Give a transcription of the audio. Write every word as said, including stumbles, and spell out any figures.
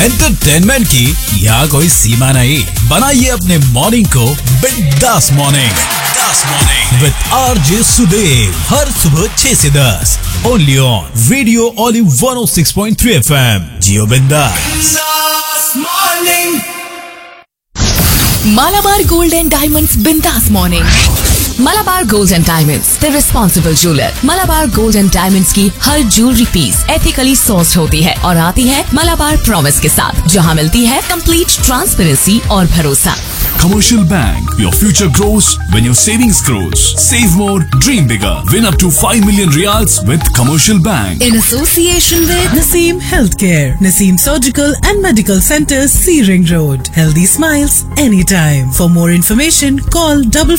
Entertainment की यहाँ कोई सीमा नहीं। बनाइए अपने मॉर्निंग को बिंदास मॉर्निंग बिंदास मॉर्निंग विद आरजे सुदेव हर सुबह छह से दस only on radio only one O six point three F M. जियो बिंदास morning. Malabar Gold and Diamonds Bindas Morning. Malabar Gold and Diamonds, the responsible jeweler. Malabar Gold and Diamonds की हर jewellery piece ethically sourced होती है और आती है Malabar Promise के साथ, जहाँ मिलती है कंप्लीट ट्रांसपेरेंसी और भरोसा। Commercial Bank. Your future grows when your savings grows. Save more, dream bigger. Win up to five million riyals with Commercial Bank. In association with Naseem Healthcare, Naseem Surgical and Medical Center, C Ring Road. Healthy smiles anytime. For more information, call double